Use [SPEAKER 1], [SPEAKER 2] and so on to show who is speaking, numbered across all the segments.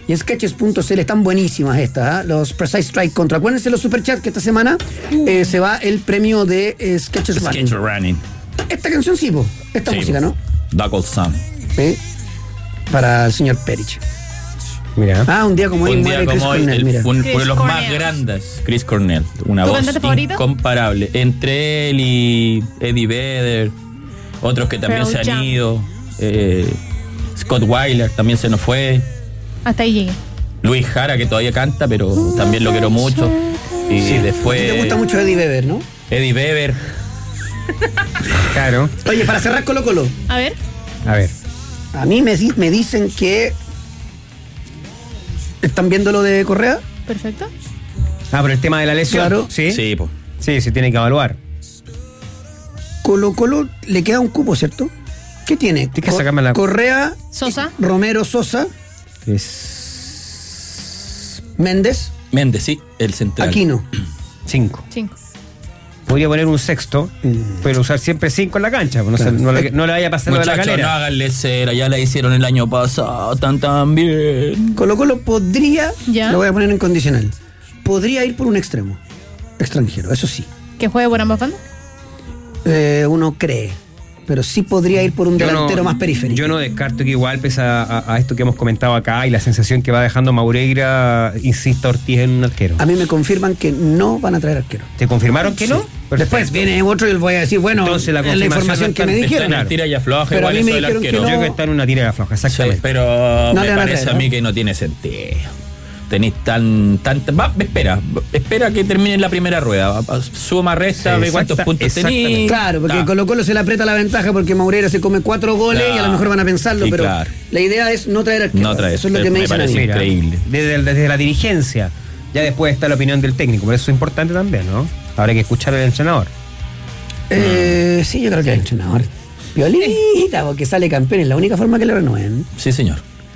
[SPEAKER 1] y Sketches.cl están buenísimas estas, los Precise Strike Control. Acuérdense los superchats que esta semana se va el premio de Sketches Running. Esta canción sí, esta música, ¿no?
[SPEAKER 2] Duckle Sun.
[SPEAKER 1] Para el señor Perich.
[SPEAKER 3] Mira.
[SPEAKER 1] Un día como hoy muere Chris Cornell, mira.
[SPEAKER 2] Uno de los más grandes, Chris Cornell. Una
[SPEAKER 4] ¿Tu
[SPEAKER 2] voz
[SPEAKER 4] cantante favorito?
[SPEAKER 2] incomparable. Entre él y Eddie Vedder, otros que también se han ido. Scott Weiler también se nos fue.
[SPEAKER 4] Hasta ahí llegué.
[SPEAKER 2] Luis Jara, que todavía canta, pero también lo quiero mucho. Y después...
[SPEAKER 1] Te gusta mucho Eddie Vedder, ¿no?
[SPEAKER 2] Eddie Vedder.
[SPEAKER 3] Claro.
[SPEAKER 1] Oye, para cerrar Colo Colo.
[SPEAKER 4] A ver.
[SPEAKER 1] A mí me dicen que... ¿Están viendo lo de Correa?
[SPEAKER 4] Perfecto.
[SPEAKER 3] Por el tema de la lesión.
[SPEAKER 1] Claro.
[SPEAKER 3] Sí,
[SPEAKER 2] po.
[SPEAKER 3] Sí, se tiene que evaluar.
[SPEAKER 1] Colo Colo le queda un cupo, ¿cierto? ¿Qué tiene?
[SPEAKER 3] Tienes que sacarme la...
[SPEAKER 4] Sosa.
[SPEAKER 1] Romero Sosa. Méndez,
[SPEAKER 2] sí, el central.
[SPEAKER 1] Aquino.
[SPEAKER 3] 5.
[SPEAKER 4] 5.
[SPEAKER 3] Podría poner un sexto, pero usar siempre 5 en la cancha. No,
[SPEAKER 1] Claro.
[SPEAKER 3] no le vaya a pasar lo de la
[SPEAKER 2] Muchachos,
[SPEAKER 3] calera.
[SPEAKER 2] no háganle cera, ya la hicieron el año pasado, tan bien.
[SPEAKER 1] Colo Colo podría,
[SPEAKER 4] Ya.
[SPEAKER 1] lo voy a poner en condicional, podría ir por un extremo extranjero, eso sí.
[SPEAKER 4] ¿Que juegue por ambas bandas?
[SPEAKER 1] Uno cree, pero sí podría ir por un delantero más periférico.
[SPEAKER 3] Yo no descarto que igual, pese a esto que hemos comentado acá y la sensación que va dejando Maureira, insista Ortiz en un arquero.
[SPEAKER 1] A mí me confirman que no van a traer arquero.
[SPEAKER 3] ¿Te confirmaron que no?
[SPEAKER 1] Sí. Después viene otro y les voy a decir, bueno,
[SPEAKER 3] entonces la
[SPEAKER 1] es la
[SPEAKER 3] confirmación
[SPEAKER 1] información
[SPEAKER 3] no
[SPEAKER 1] que me
[SPEAKER 3] está-
[SPEAKER 1] dijeron.
[SPEAKER 2] Está en tira y afloja,
[SPEAKER 1] Pero
[SPEAKER 2] igual
[SPEAKER 1] a mí me
[SPEAKER 2] eso del
[SPEAKER 1] dijeron que
[SPEAKER 2] arquero.
[SPEAKER 1] no.
[SPEAKER 3] Yo creo que está en una tira floja,
[SPEAKER 2] Sí,
[SPEAKER 3] exactamente.
[SPEAKER 2] pero
[SPEAKER 1] No
[SPEAKER 2] me
[SPEAKER 1] le van a
[SPEAKER 2] parece
[SPEAKER 1] traer,
[SPEAKER 2] a mí
[SPEAKER 1] ¿no?
[SPEAKER 2] que no tiene sentido. Tenéis tan espera que termine la primera rueda. Suma, resta,
[SPEAKER 3] Sí,
[SPEAKER 2] ve cuántos puntos tenéis.
[SPEAKER 1] Claro, porque Colo Colo se le aprieta la ventaja porque Maureira se come 4 goles y a lo mejor van a pensarlo,
[SPEAKER 2] Sí,
[SPEAKER 1] pero
[SPEAKER 2] claro.
[SPEAKER 1] la idea es no traer arquero.
[SPEAKER 2] No traer,
[SPEAKER 1] eso es lo que me
[SPEAKER 2] me
[SPEAKER 1] dicen a
[SPEAKER 2] parece
[SPEAKER 1] mí.
[SPEAKER 2] increíble.
[SPEAKER 3] Desde la dirigencia, ya después está la opinión del técnico, por eso es importante también, ¿no? Habrá que escuchar al entrenador.
[SPEAKER 1] Sí, yo creo que el entrenador. Violita, porque sale campeón, es la única forma que le renueven.
[SPEAKER 2] Sí, señor.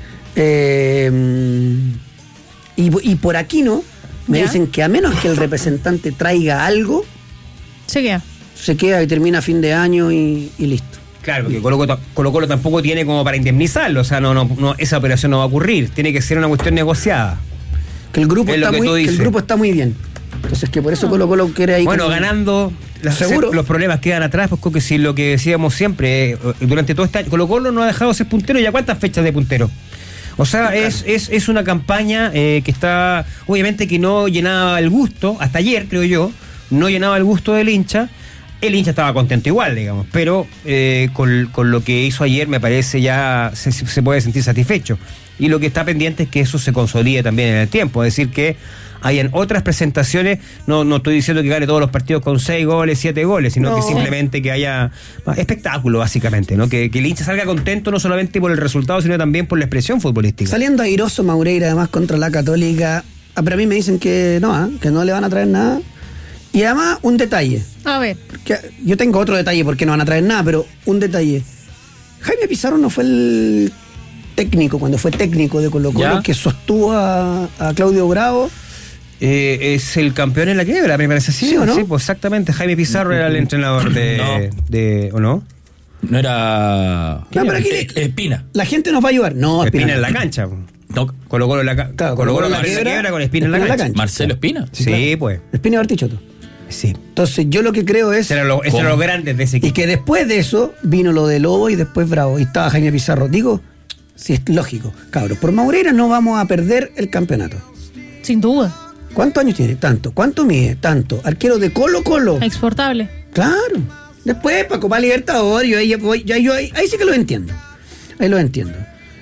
[SPEAKER 1] Y por aquí no, me
[SPEAKER 4] ¿Ya?
[SPEAKER 1] dicen que a menos que el representante traiga algo,
[SPEAKER 4] Se queda.
[SPEAKER 1] se queda y termina a fin de año y listo.
[SPEAKER 3] Claro, porque Colo Colo tampoco tiene como para indemnizarlo, o sea, no, esa operación no va a ocurrir, tiene que ser una cuestión negociada.
[SPEAKER 1] Que el grupo,
[SPEAKER 3] Es lo
[SPEAKER 1] está
[SPEAKER 3] que
[SPEAKER 1] muy,
[SPEAKER 3] tú
[SPEAKER 1] que el
[SPEAKER 3] dices.
[SPEAKER 1] grupo está muy bien. Entonces que por eso Colo Colo quiere ahí.
[SPEAKER 3] Bueno,
[SPEAKER 1] como-
[SPEAKER 3] ganando,
[SPEAKER 1] ¿Seguro?
[SPEAKER 3] los problemas quedan atrás, pues que si lo que decíamos siempre, durante todo este año, Colo Colo no ha dejado de ser puntero, ¿ya cuántas fechas de puntero? O sea, es una campaña que está, obviamente que no llenaba el gusto, hasta ayer creo yo, no llenaba el gusto del hincha. El hincha estaba contento igual, digamos, pero con lo que hizo ayer me parece ya se puede sentir satisfecho. Y lo que está pendiente es que eso se consolide también en el tiempo, es decir, que hayan otras presentaciones, no estoy diciendo que gane todos los partidos con 6 goles, 7 goles, sino
[SPEAKER 1] No.
[SPEAKER 3] que simplemente que haya espectáculo, básicamente, ¿no? Que el hincha salga contento no solamente por el resultado, sino también por la expresión futbolística.
[SPEAKER 1] Saliendo airoso Maureira además contra la Católica, pero a mí me dicen que no le van a traer nada. Y además un detalle,
[SPEAKER 4] A ver.
[SPEAKER 1] que yo tengo otro detalle porque no van a traer nada, pero un detalle. Jaime Pizarro no fue el técnico, cuando fue técnico de Colo Colo,
[SPEAKER 2] ¿Ya?
[SPEAKER 1] que sostuvo a Claudio Bravo.
[SPEAKER 3] Es el campeón en la quiebra, me parece así.
[SPEAKER 1] ¿Sí o no?
[SPEAKER 3] Sí, pues exactamente. Jaime Pizarro era el entrenador ¿o no?
[SPEAKER 2] No era.
[SPEAKER 1] No, pero aquí
[SPEAKER 2] Espina.
[SPEAKER 1] la gente nos va a ayudar. No,
[SPEAKER 3] Espina en la cancha.
[SPEAKER 2] No,
[SPEAKER 3] Colo Colo en la cancha.
[SPEAKER 1] Claro,
[SPEAKER 3] Colo Colo
[SPEAKER 1] la
[SPEAKER 3] en la quiebra con Espina en la
[SPEAKER 1] Espina en la
[SPEAKER 3] cancha.
[SPEAKER 1] cancha.
[SPEAKER 2] Marcelo Espina.
[SPEAKER 3] Sí,
[SPEAKER 1] claro.
[SPEAKER 3] pues.
[SPEAKER 1] Espina Bartichotto.
[SPEAKER 3] Sí.
[SPEAKER 1] Entonces yo lo que creo es...
[SPEAKER 3] Ese era lo grande de ese
[SPEAKER 1] Y
[SPEAKER 3] equipo.
[SPEAKER 1] que después de eso vino lo de Lobo y después Bravo. Y estaba Jaime Pizarro. Digo, sí, es lógico. Cabros, por Maureira no vamos a perder el campeonato.
[SPEAKER 4] Sin duda.
[SPEAKER 1] ¿Cuántos años tiene? Tanto. ¿Cuánto mide? Tanto. Arquero de Colo Colo.
[SPEAKER 4] Exportable.
[SPEAKER 1] Claro. Después, para Copa Libertadores, ahí sí que lo entiendo. Ahí lo entiendo.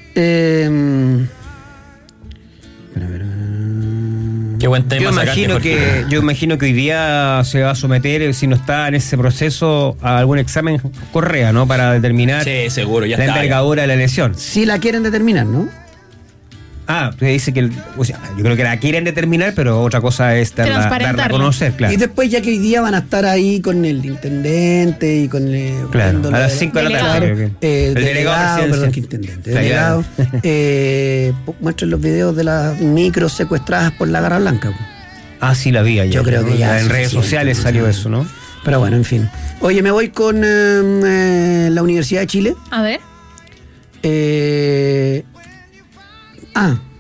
[SPEAKER 2] Qué buen tema.
[SPEAKER 3] Yo imagino que hoy día se va a someter, si no está en ese proceso, a algún examen Correa, ¿no? Para determinar
[SPEAKER 2] Sí, seguro, ya
[SPEAKER 3] la
[SPEAKER 2] está.
[SPEAKER 3] envergadura de la lesión.
[SPEAKER 1] Sí la quieren determinar, ¿no?
[SPEAKER 3] Usted dice que, yo creo que la quieren determinar, pero otra cosa es darla a
[SPEAKER 4] Transparentarla.
[SPEAKER 3] conocer, claro.
[SPEAKER 1] Y después, ya que hoy día van a estar ahí con el intendente y con el...
[SPEAKER 3] Claro,
[SPEAKER 1] viendo
[SPEAKER 3] a
[SPEAKER 1] lo
[SPEAKER 3] las
[SPEAKER 1] de-
[SPEAKER 3] 5 de la
[SPEAKER 4] Delegado.
[SPEAKER 3] tarde. creo que.
[SPEAKER 1] El delegado, perdón, que intendente. Delegado. Muestren los videos de las micros secuestradas por la Garra Blanca.
[SPEAKER 3] Ah, sí, la vi ayer.
[SPEAKER 1] Yo creo que
[SPEAKER 3] ¿no?
[SPEAKER 1] ya
[SPEAKER 3] en
[SPEAKER 1] es
[SPEAKER 3] redes
[SPEAKER 1] suficiente,
[SPEAKER 3] sociales
[SPEAKER 1] ¿no?
[SPEAKER 3] salió eso, ¿no?
[SPEAKER 1] Pero bueno, en fin. Oye, me voy con la Universidad de Chile.
[SPEAKER 4] A ver.